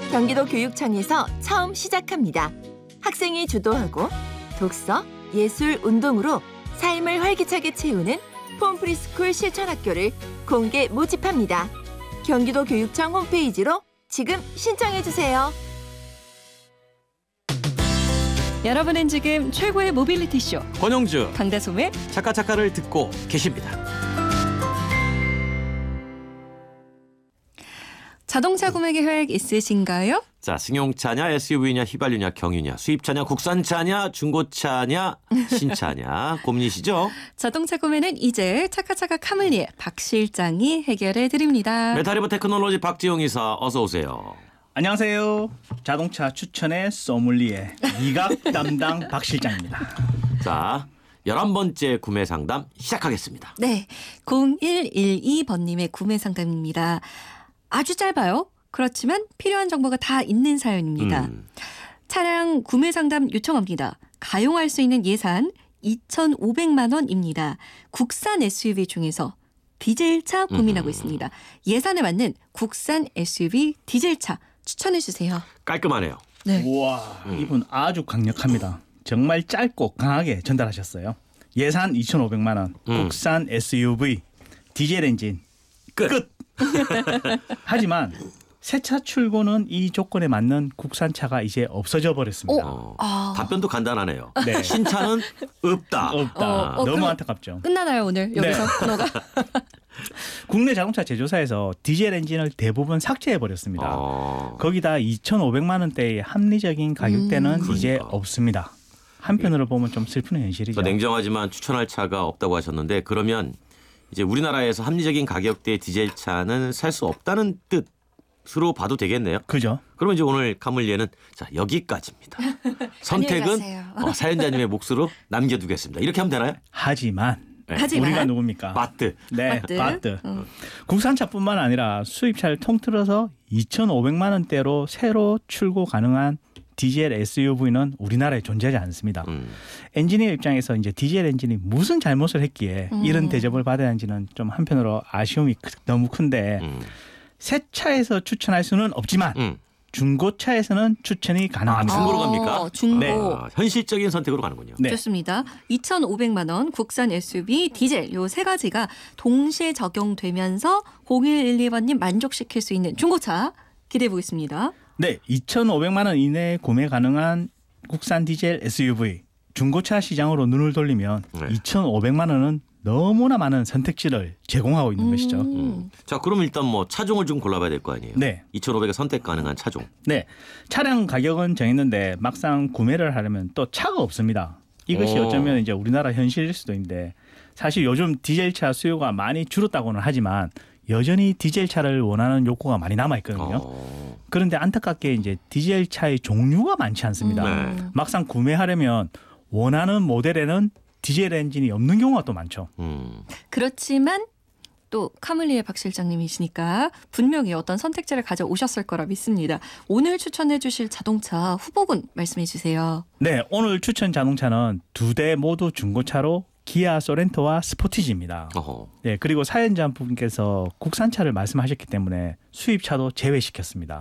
경기도 교육청에서 처음 시작합니다. 학생이 주도하고 독서, 예술, 운동으로 삶을 활기차게 채우는 폼프리스쿨 실천학교를 공개 모집합니다. 경기도 교육청 홈페이지로 지금 신청해주세요. 여러분은 지금 최고의 모빌리티 쇼 권영주 강다솜의 차카차카를 듣고 계십니다. 자동차 구매 계획 있으신가요? 자, 승용차냐, SUV냐, 휘발유냐, 경유냐, 수입차냐, 국산차냐, 중고차냐, 신차냐 고민이시죠? 자동차 구매는 이제 차카차카 카물리의 박 실장이 해결해 드립니다. 메타리버 테크놀로지 박지용 이사 어서 오세요. 안녕하세요. 자동차 추천의 소믈리에 미각 담당 박 실장입니다. 자, 11번째 구매 상담 시작하겠습니다. 네, 0112번님의 구매 상담입니다. 아주 짧아요. 그렇지만 필요한 정보가 다 있는 사연입니다. 차량 구매 상담 요청합니다. 가용할 수 있는 예산 2,500만 원입니다. 국산 SUV 중에서 디젤차 고민하고 있습니다. 예산에 맞는 국산 SUV 디젤차 추천해 주세요. 깔끔하네요. 네. 우와, 이분 아주 강력합니다. 정말 짧고 강하게 전달하셨어요. 예산 2,500만 원, 국산 SUV, 디젤 엔진, 끝. 하지만 새차 출고는 이 조건에 맞는 국산차가 이제 없어져 버렸습니다. 답변도 간단하네요. 네. 신차는 없다. 너무 그럼 안타깝죠. 끝나나요 오늘 여기서 코너가? 국내 자동차 제조사에서 디젤 엔진을 대부분 삭제해 버렸습니다. 거기다 2,500만 원대의 합리적인 가격대는 이제 그러니까. 없습니다. 한편으로 보면 좀 슬픈 현실이죠. 그러니까 냉정하지만 추천할 차가 없다고 하셨는데 그러면 이제 우리나라에서 합리적인 가격대의 디젤차는 살 수 없다는 뜻으로 봐도 되겠네요. 그죠? 그러면 이제 오늘 카물리에는 자 여기까지입니다. 선택은 사연자님의 몫으로 남겨두겠습니다. 이렇게 하면 되나요? 하지만 하지만 우리가 누굽니까? 마트. 네, 마트. 마트. 국산차뿐만 아니라 수입차를 통틀어서 2,500만 원대로 새로 출고 가능한 디젤 SUV는 우리나라에 존재하지 않습니다. 엔지니어 입장에서 이제 디젤 엔진이 무슨 잘못을 했기에 이런 대접을 받아야 하는지는 좀 한편으로 아쉬움이 너무 큰데 새 차에서 추천할 수는 없지만 중고차에서는 추천이 가능합니다. 중고로 갑니까? 중고. 네. 현실적인 선택으로 가는군요. 네. 좋습니다. 2,500만 원 국산 SUV 디젤 요 세 가지가 동시에 적용되면서 0112번님 만족시킬 수 있는 중고차 기대해 보겠습니다. 네, 2,500만 원 이내에 구매 가능한 국산 디젤 SUV 중고차 시장으로 눈을 돌리면 2,500만 원은 너무나 많은 선택지를 제공하고 있는 것이죠. 자, 그럼 일단 뭐 차종을 좀 골라봐야 될 거 아니에요. 네. 2,500에 선택 가능한 차종. 네, 차량 가격은 정했는데 막상 구매를 하려면 또 차가 없습니다. 이것이 어쩌면 이제 우리나라 현실일 수도 있는데 사실 요즘 디젤차 수요가 많이 줄었다고는 하지만 여전히 디젤차를 원하는 욕구가 많이 남아 있거든요. 그런데 안타깝게 이제 디젤차의 종류가 많지 않습니다. 막상 구매하려면 원하는 모델에는 디젤 엔진이 없는 경우가 또 많죠. 그렇지만 또 카물리의 박 실장님이시니까 분명히 어떤 선택지를 가져오셨을 거라 믿습니다. 오늘 추천해 주실 자동차 후보군 말씀해 주세요. 네, 오늘 추천 자동차는 두 대 모두 중고차로 기아 소렌토와 스포티지입니다. 네, 그리고 사연자분께서 국산차를 말씀하셨기 때문에 수입차도 제외시켰습니다.